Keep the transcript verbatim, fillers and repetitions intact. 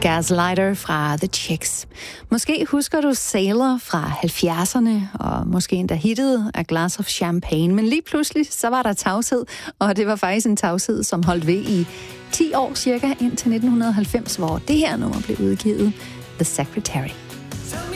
Gaslighter fra The Chicks. Måske husker du Sailor fra halvfjerdserne, og måske endda hittet A Glass of Champagne, men lige pludselig så var der tavshed, og det var faktisk en tavshed, som holdt ved i ti år cirka, indtil nitten halvfems, hvor det her nummer blev udgivet, The Secretary.